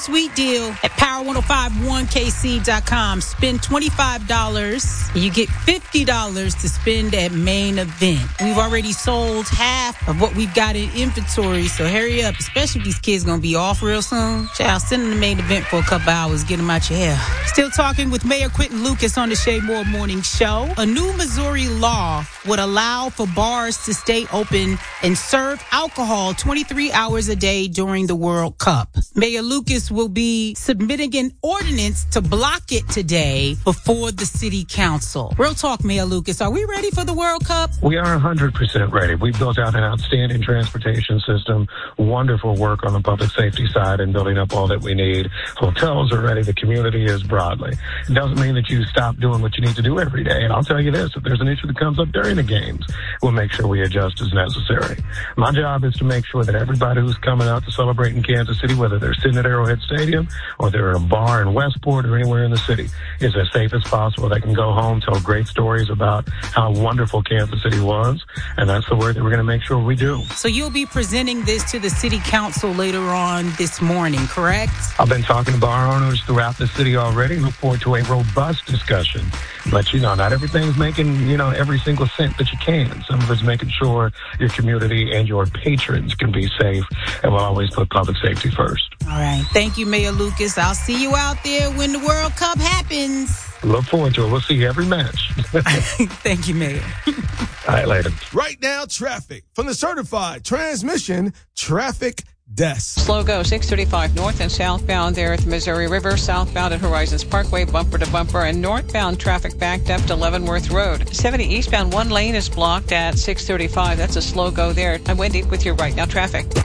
sweet deal at Power1051KC.com. Spend $25 and you get $50 to spend at Main Event. We've already sold half of what we've got in inventory, so hurry up, especially if these kids going to be off real soon. Child, send them to Main Event for a couple hours, get them out your hair. Still talking with Mayor Quentin Lucas on the Shay Moore Morning Show. A new Missouri law would allow for bars to stay open and serve alcohol 23 hours a day during the World Cup. Mayor Lucas will be submitting an ordinance to block it today before the city council. Real talk, Mayor Lucas. Are we ready for the World Cup? We are 100% ready. We've built out an outstanding transportation system, wonderful work on the public safety side and building up all that we need. Hotels are ready. The community is broadly. It doesn't mean that you stop doing what you need to do every day. And I'll tell you this, if there's an issue that comes up during the games, we'll make sure we adjust as necessary. My job is to make sure that everybody who's coming out to celebrate in Kansas City, whether they're sitting at Arrowhead Stadium or they're at a bar in Westport or anywhere in the city, is as safe as possible. They can go home, tell great stories about how wonderful Kansas City was, and that's the work that we're going to make sure we do. So you'll be presenting this to the city council later on this morning, correct? I've been talking to bar owners throughout the city already. Look forward to a robust discussion. But, not everything's making, every single cent that you can. Some of it's making sure your community and your patrons can be safe, and we'll always put public safety first. All right. Thank you, Mayor Lucas. I'll see you out there when the World Cup happens. Look forward to it. We'll see you every match. Thank you, Mayor. All right, later. Right now, traffic from the certified transmission traffic desk. Slow go 635 north and southbound there at the Missouri River, southbound at Horizons Parkway, bumper to bumper, and northbound traffic backed up to Leavenworth Road. 70 eastbound, one lane is blocked at 635. That's a slow go there. I'm Wendy with your Right Now traffic.